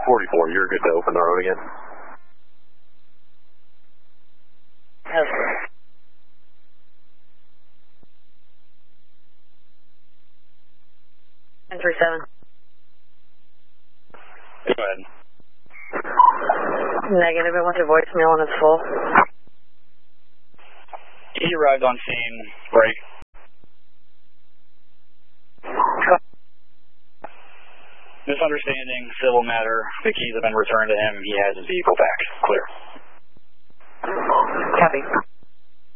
44, you're good to open the road again. Yes. 1037. Go ahead. Negative, it went to voicemail and it's full. He arrived on scene, break. Misunderstanding, civil matter. The keys have been returned to him. He has his vehicle back. Clear. Copy.